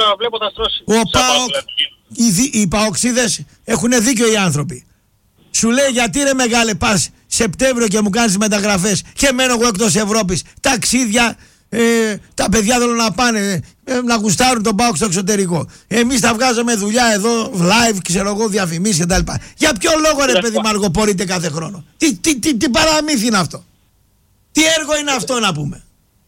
βλέπω θα στρώσει. Οι Παοξίδες έχουν δίκιο οι άνθρωποι. Σου λέει γιατί ρε μεγάλε πας Σεπτέμβριο και μου κάνεις μεταγραφές και μένω εγώ εκτός Ευρώπης. Ταξίδια, τα παιδιά θέλουν να πάνε να γουστάρουν τον ΠΑΟΚ στο εξωτερικό. Εμείς τα βγάζαμε δουλειά εδώ, live, ξέρω εγώ, διαφημίσεις κτλ. Για ποιο λόγο ρε παιδί μου αργοπορείτε κάθε χρόνο? Τι παραμύθι είναι αυτό? Τι έργο είναι αυτό να πούμε?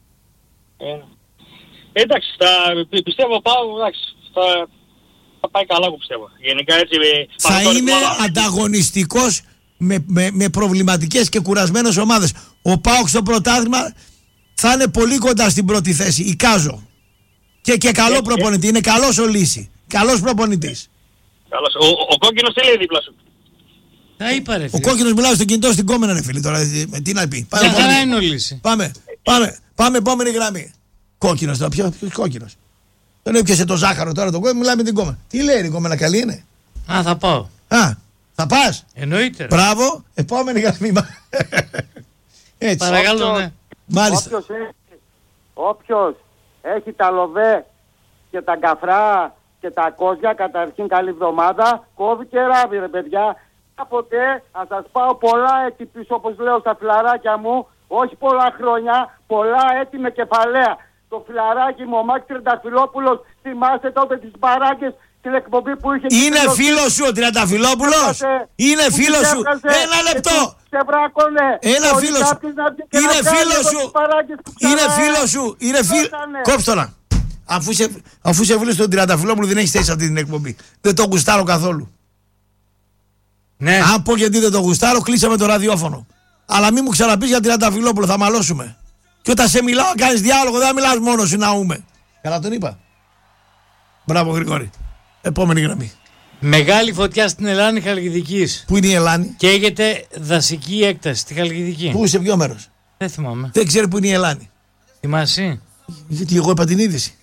Εντάξει, πιστεύω πάω, εντάξει, θα πάει καλά που πιστεύω. Γενικά έτσι... Θα είναι ανταγωνιστικός με προβληματικές και κουρασμένες ομάδες. Ο ΠΑΟΚ στο πρωτάθλημα θα είναι πολύ κοντά στην πρώτη θέση. Εικάζω. Και καλό προπονητή. Είναι καλός ο Λύση. Καλός προπονητής. Καλώς. Ο κόκκινος τι λέει δίπλα σου? Τα είπα ρε Ο φίλε. κόκκινος μιλάει στο κινητό στην κόμενα ρε φίλε. Τώρα τι να πει? Για χαρά είναι ο Λύση. Πάμε επόμενη γραμμή. Κόκκινος τώρα. Ποιος κόκκινος? Τον έπιασε το ζάχαρο τώρα τον κόκκινο. Μιλάει με την κόμενα. Τι λέει η κόμενα, καλή είναι? Α, θα πάω. Θα πας? Εννοείται. Μπράβο, επόμενη γραμμή. Έτσι. Παρακαλώ, ναι. Μάλιστα. Όποιος έχει τα λοβέ και τα γκαφρά και τα κόζια, καταρχήν καλή εβδομάδα, κόβει και ράβει ρε παιδιά. Κάποτε θα σας πάω πολλά έτη πίσω, όπως λέω στα φιλαράκια μου, όχι πολλά χρόνια, πολλά έτη με κεφαλαία. Το φιλαράκι μου, ο Μάκης Τριανταφυλόπουλος, θυμάστε τότε τις μπαράγκες στην εκπομπή που είχε... Είναι φίλος σου ο Τριανταφυλόπουλος? Είναι φίλος σου? Ένα λεπτό! Ένα φίλος σου! Είναι φίλος σου! Είναι φίλος σου! Κόψτε τώρα! Αφού είσαι φίλος του Τριανταφυλόπουλου δεν έχεις θέση αυτή την εκπομπή. Δεν το γουστάρω καθόλου. Ναι. Αν πω γιατί δεν το γουστάρω, κλείσαμε το ραδιόφωνο. Αλλά μην μου ξαναπείς για Τριανταφυλόπουλο, θα μαλώσουμε. Και όταν σε μιλάω, κάνεις διάλογο, δεν μιλάς μόνος σου να ούμε. Καλά τον είπα. Μπράβο Γρηγόρη. Επόμενη γραμμή. Μεγάλη φωτιά στην Ελλάνη Χαλκιδικής. Πού είναι η Ελλάνη? Καίγεται δασική έκταση στη Χαλκιδική. Πού, σε ποιο μέρος? Δεν θυμάμαι. Δεν ξέρει πού είναι η Ελλάνη. Θυμάσαι? Γιατί εγώ είπα την είδηση.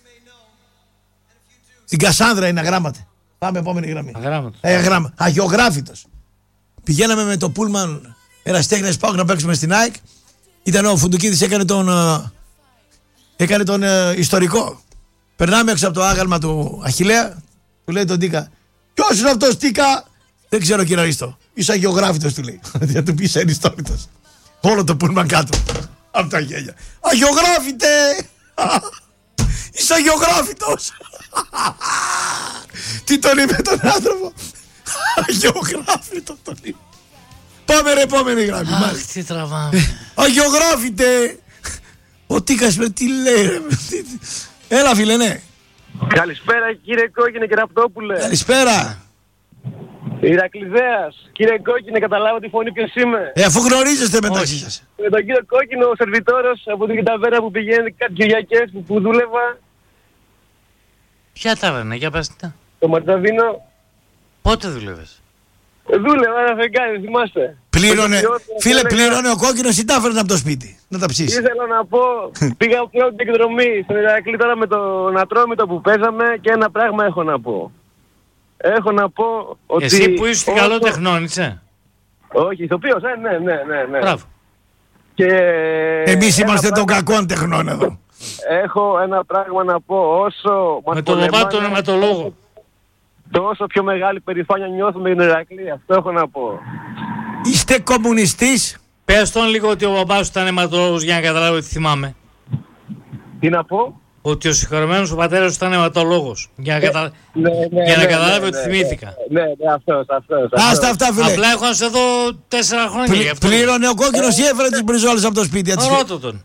Στην Κασάνδρα είναι αγράμματα. Πάμε επόμενη γραμμή. Αγράμματος. Αγιογράφητος. Πηγαίναμε με το πούλμαν Εραστέχνες ΠΑΟΚ να παίξουμε στην ΑΕΚ. Ήταν ο Φουντουκίδης, έκανε τον ιστορικό. Περνάμε έξω από το άγαλμα του Αχιλλέα. Του λέει τον Τίκα, ποιος είναι αυτός Τίκα? Δεν ξέρω κύριε Ρίστο. Είσαι αγιογράφητος του λέει. Θα του πει είσαι ενιστόρητος. Όλο το πούλμαν κάτω. Από τα γέλια. Αγιογράφητε! Είσαι αγιογράφητος! Τι τον είπε τον άνθρωπο? Αγιογράφητο τον είπε. Πάμε ρε επόμενη γραμμή. Αχ, τι τραβάμε. Αγιογράφητε! Ο Τίκας τι λέει ρε? Έλα φίλε, ναι. Καλησπέρα κύριε Κόκκινε και Ραπτόπουλε. Καλησπέρα. Ηρακλειδέας. Κύριε Κόκκινε, καταλάβω τη φωνή ποιος είμαι. Αφού γνωρίζεστε μεταξύ σας. Με τον κύριο Κόκκινο, ο σερβιτόρος από την ταβέρνα που πηγαίνει κάτι Κυριακές που δούλευα. Ποια ταβέρνα, για πες τι. Το Μαρταβίνο. Πότε δούλευες? Δούλευα ένα φεγγάρι, θυμάστε. Πλήρωνε, φίλε, πλήρωνε ο Κόκκινος ή τα έφερνε από το σπίτι να τα ψήσει? Ήθελα να πω, πήγα πρώτη εκδρομή στον Ηρακλή τώρα με τον Ατρόμητο που παίζαμε και ένα πράγμα έχω να πω. Έχω να πω ότι... Εσύ που είσαι καλό τεχνόν, είσαι? Όχι, ηθοποιός, ναι. Μπράβο. Και... Εμείς είμαστε των κακών τεχνών εδώ. Έχω ένα πράγμα να πω, όσο... Με τον μπαμπά τον αιματολόγο. Τόσο πιο μεγάλη περηφάνεια νιώθουμε την Ηρακλή, αυτό έχω να πω. Είστε κομμουνιστής? Πες τον λίγο ότι ο μπαμπάς σου ήταν αιματολόγος για να καταλάβω ότι θυμάμαι. Τι να πω? Ότι ο συγχωρεμένος ο πατέρας σου ήταν αιματολόγος. Για να καταλάβει ότι θυμήθηκα. Ναι, αυτός. Άστα αυτά φίλε. Απλά έχω να σε δω 4 χρόνια. Πλήρωνε ο Κόκκινος ή έφερε τις μπριζόλες από το σπίτι? Ρώτα τον.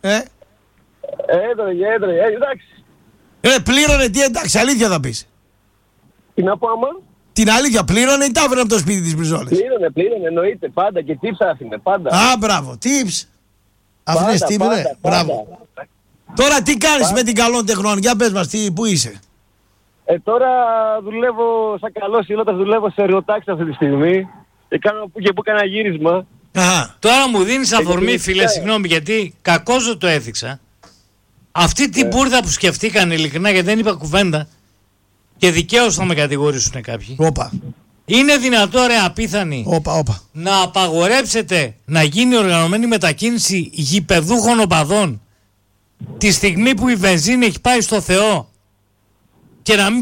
Έτρωγε, εντάξει. Πλήρωνε τι, εντάξει, αλήθεια θα πεις? Τι να πω άμα? Την αλήθεια, πλήρωνε ή τα έφερε από το σπίτι τις μπριζόλες? Πλήρωνε, εννοείται, πάντα και tips άφηνε, πάντα. Α, μπράβο, tips. Αφήνες tips, ναι, μπράβο. Τώρα τι κάνεις με την καλών τεχνών, για πες μας, πού είσαι? Τώρα δουλεύω σαν καλός υλότας, δουλεύω σε εργοτάξη αυτή τη στιγμή και κάνω που και που κάνα γύρισμα. Τώρα μου δίνεις αφορμή φίλε, συγγνώμη γιατί κακώς δεν το έθιξα. Αυτή την μπουρδα που σκεφτήκαν ειλικρινά γιατί δεν είπα κουβέντα και δικαίως θα με κατηγορήσουν κάποιοι. Είναι δυνατό ρε απίθανοι να απαγορέψετε να γίνει οργανωμένη μετακίνηση γηπεδούχων οπαδών τη στιγμή που η βενζίνη έχει πάει στο Θεό και να μην